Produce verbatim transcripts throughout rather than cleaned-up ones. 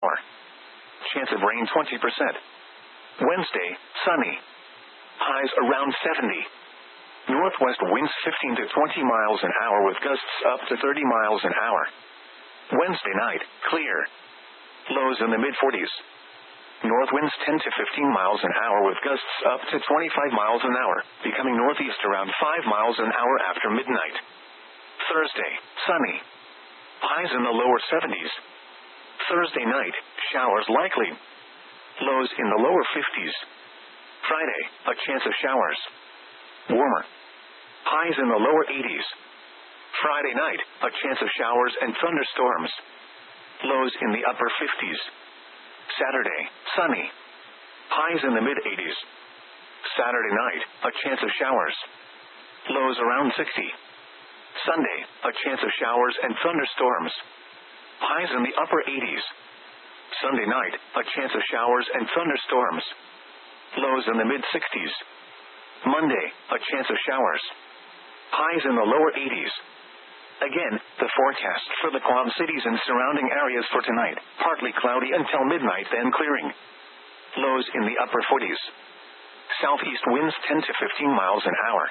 hour. Chance of rain twenty percent. Wednesday, sunny. Highs around seventy. Northwest winds fifteen to twenty miles an hour with gusts up to thirty miles an hour. Wednesday night, clear. Lows in the mid forties. North winds ten to fifteen miles an hour with gusts up to twenty-five miles an hour, becoming northeast around five miles an hour after midnight. Thursday, sunny. Highs in the lower seventies. Thursday night, showers likely. Lows in the lower fifties. Friday, a chance of showers. Warmer. Highs in the lower eighties. Friday night, a chance of showers and thunderstorms. Lows in the upper fifties. Saturday, sunny. Highs in the mid eighties. Saturday night, a chance of showers. Lows around sixty. Sunday, a chance of showers and thunderstorms. Highs in the upper eighties. Sunday night, a chance of showers and thunderstorms. Lows in the mid sixties. Monday, a chance of showers. Highs in the lower eighties. Again, the forecast for the Quad Cities and surrounding areas for tonight, partly cloudy until midnight then clearing. Lows in the upper forties. Southeast winds ten to fifteen miles an hour.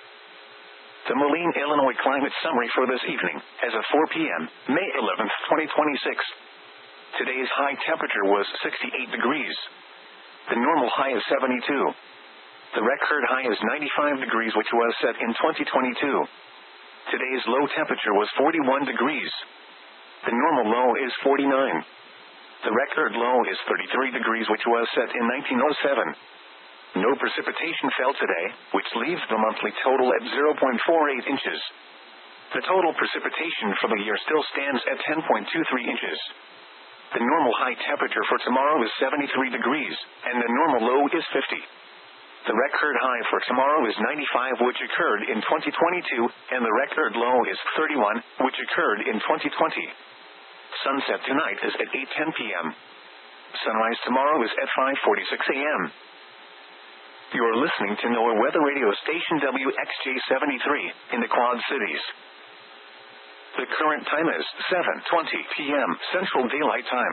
The Moline, Illinois climate summary for this evening, as of four p.m., May eleventh, twenty twenty-six. Today's high temperature was sixty-eight degrees. The normal high is seventy-two. The record high is ninety-five degrees, which was set in twenty twenty-two. Today's low temperature was forty-one degrees. The normal low is forty-nine. The record low is thirty-three degrees, which was set in nineteen oh seven. No precipitation fell today, which leaves the monthly total at zero point four eight inches. The total precipitation for the year still stands at ten point two three inches. The normal high temperature for tomorrow is seventy-three degrees, and the normal low is fifty. The record high for tomorrow is ninety-five, which occurred in twenty twenty-two, and the record low is thirty-one, which occurred in twenty twenty. Sunset tonight is at eight ten p.m. Sunrise tomorrow is at five forty-six a.m. You're listening to NOAA Weather Radio Station W X J seventy-three, in the Quad Cities. The current time is seven twenty p.m. Central Daylight Time.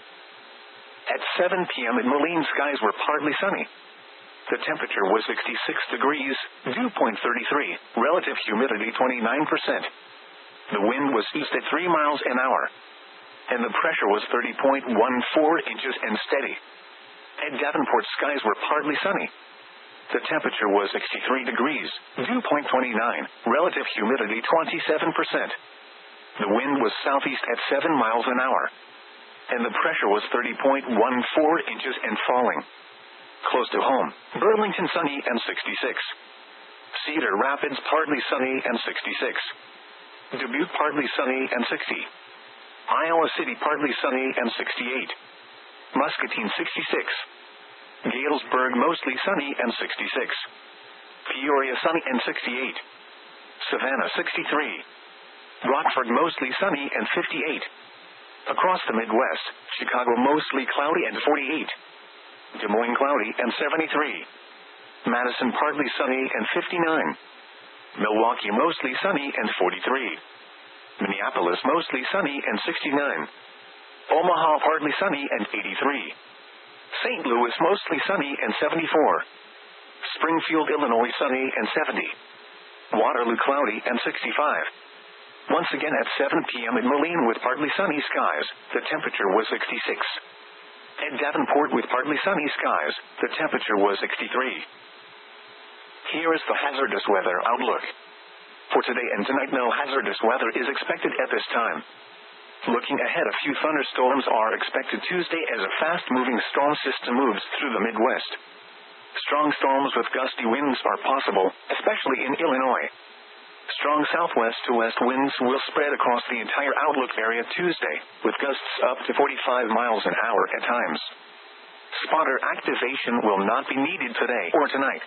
At seven p.m. in Moline, skies were partly sunny. The temperature was sixty-six degrees, dew point thirty-three, relative humidity twenty-nine percent. The wind was east at three miles an hour. And the pressure was thirty point one four inches and steady. At Davenport, skies were partly sunny. The temperature was sixty-three degrees, dew point twenty-nine, relative humidity twenty-seven percent. The wind was southeast at seven miles an hour. And the pressure was thirty point one four inches and falling. Close to home, Burlington sunny and sixty-six. Cedar Rapids partly sunny and sixty-six. Dubuque partly sunny and sixty. Iowa City partly sunny and sixty-eight. Muscatine sixty-six. Galesburg mostly sunny and sixty-six. Peoria sunny and sixty-eight. Savannah sixty-three. Rockford mostly sunny and fifty-eight. Across the Midwest, Chicago mostly cloudy and forty-eight. Des Moines cloudy and seventy-three. Madison partly sunny and fifty-nine. Milwaukee mostly sunny and forty-three. Minneapolis mostly sunny and sixty-nine. Omaha partly sunny and eighty-three. Saint Louis mostly sunny and seventy-four. Springfield, Illinois sunny and seventy. Waterloo cloudy and sixty-five. Once again at seven p.m. in Moline with partly sunny skies, the temperature was sixty-six. At Davenport with partly sunny skies, the temperature was sixty-three. Here is the hazardous weather outlook. For today and tonight, no hazardous weather is expected at this time. Looking ahead, a few thunderstorms are expected Tuesday as a fast-moving storm system moves through the Midwest. Strong storms with gusty winds are possible, especially in Illinois. Strong southwest to west winds will spread across the entire outlook area Tuesday, with gusts up to forty-five miles an hour at times. Spotter activation will not be needed today or tonight.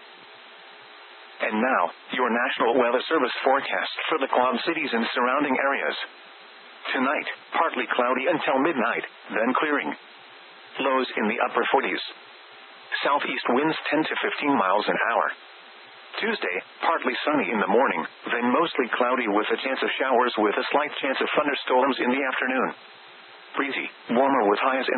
And now, your National Weather Service forecast for the Quad Cities and surrounding areas. Tonight, partly cloudy until midnight, then clearing. Lows in the upper forties. Southeast winds ten to fifteen miles an hour. Tuesday, partly sunny in the morning, then mostly cloudy with a chance of showers with a slight chance of thunderstorms in the afternoon. Breezy, warmer with highs in